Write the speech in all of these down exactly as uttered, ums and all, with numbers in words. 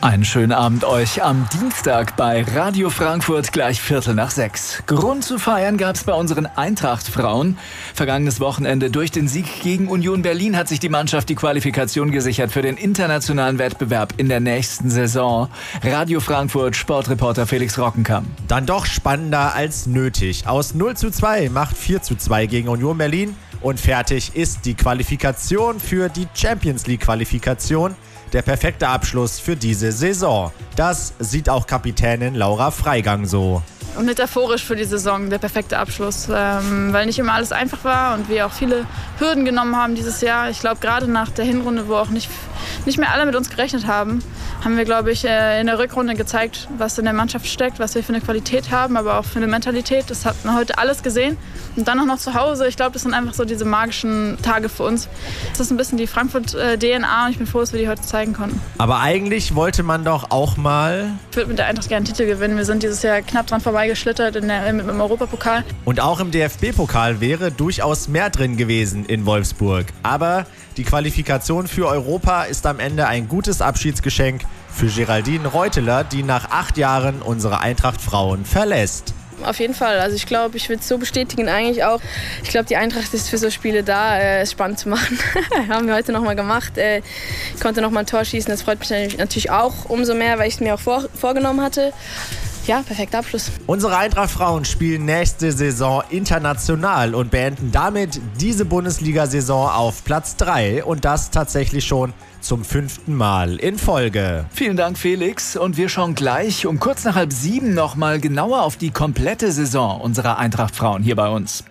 Einen schönen Abend euch am Dienstag bei Radio Frankfurt gleich Viertel nach sechs. Grund zu feiern gab's bei unseren Eintracht-Frauen. Vergangenes Wochenende durch den Sieg gegen Union Berlin hat sich die Mannschaft die Qualifikation gesichert für den internationalen Wettbewerb in der nächsten Saison. Radio Frankfurt Sportreporter Felix Rockenkamp. Dann doch spannender als nötig. Aus null zu zwei macht vier zu zwei gegen Union Berlin und fertig ist die Qualifikation für die Champions League Qualifikation. Der perfekte Abschluss für diese Saison. Das sieht auch Kapitänin Laura Freigang so. Und metaphorisch für die Saison der perfekte Abschluss, ähm, weil nicht immer alles einfach war und wir auch viele Hürden genommen haben dieses Jahr. Ich glaube, gerade nach der Hinrunde, wo auch nicht, nicht mehr alle mit uns gerechnet haben, haben wir, glaube ich, äh, in der Rückrunde gezeigt, was in der Mannschaft steckt, was wir für eine Qualität haben, aber auch für eine Mentalität. Das hat man heute alles gesehen. Und dann auch noch zu Hause. Ich glaube, das sind einfach so diese magischen Tage für uns. Das ist ein bisschen die Frankfurt-D N A und ich bin froh, dass wir die heute zeigen konnten. Aber eigentlich wollte man doch auch mal... Ich würde mit der Eintracht gerne einen Titel gewinnen. Wir sind dieses Jahr knapp dran vorbeigeschlittert in der, mit dem Europapokal. Und auch im D F B-Pokal wäre durchaus mehr drin gewesen in Wolfsburg. Aber die Qualifikation für Europa ist am Ende ein gutes Abschiedsgeschenk für Geraldine Reuteler, die nach acht Jahren unsere Eintracht-Frauen verlässt. Auf jeden Fall. Also ich glaube, ich würde es so bestätigen eigentlich auch. Ich glaube, die Eintracht ist für so Spiele da, äh, es spannend zu machen. Haben wir heute nochmal gemacht. Äh, ich konnte nochmal ein Tor schießen. Das freut mich natürlich auch umso mehr, weil ich es mir auch vor, vorgenommen hatte. Ja, perfekter Abschluss. Unsere Eintracht-Frauen spielen nächste Saison international und beenden damit diese Bundesliga-Saison auf Platz drei und das tatsächlich schon zum fünften Mal in Folge. Vielen Dank, Felix. Und wir schauen gleich um kurz nach halb sieben nochmal genauer auf die komplette Saison unserer Eintracht-Frauen hier bei uns.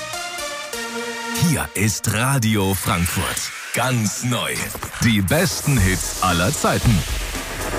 Hier ist Radio Frankfurt. Ganz neu. Die besten Hits aller Zeiten.